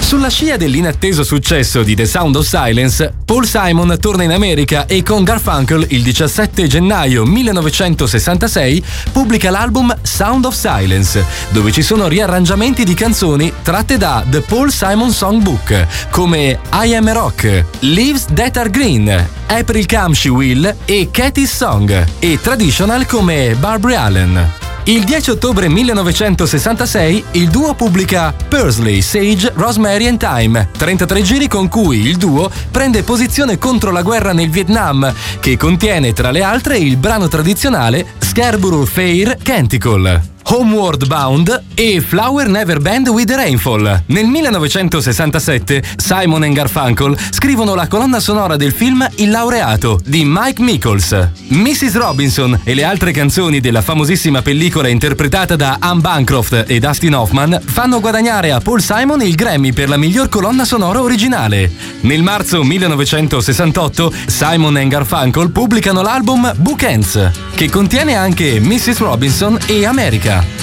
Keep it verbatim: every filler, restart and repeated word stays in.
Sulla scia dell'inatteso successo di The Sound of Silence, Paul Simon torna in America e con Garfunkel il diciassette gennaio millenovecentosessantasei pubblica l'album Sound of Silence, dove ci sono riarrangiamenti di canzoni tratte da The Paul Simon Songbook, come I Am a Rock, Leaves That Are Green, April Come She Will e Katie's Song, e traditional come Barbary Allen. Il dieci ottobre millenovecentosessantasei il duo pubblica Pursley, Sage, Rosemary and Thyme, trentatré giri con cui il duo prende posizione contro la guerra nel Vietnam, che contiene tra le altre il brano tradizionale Scarborough Fair Canticle, Homeward Bound e Flower Never Bend with the Rainfall. Nel millenovecentosessantasette Simon e Garfunkel scrivono la colonna sonora del film Il laureato di Mike Nichols. missus Robinson e le altre canzoni della famosissima pellicola interpretata da Anne Bancroft e Dustin Hoffman fanno guadagnare a Paul Simon il Grammy per la miglior colonna sonora originale. Nel marzo millenovecentosessantotto Simon e Garfunkel pubblicano l'album Bookends, che contiene anche missus Robinson e America.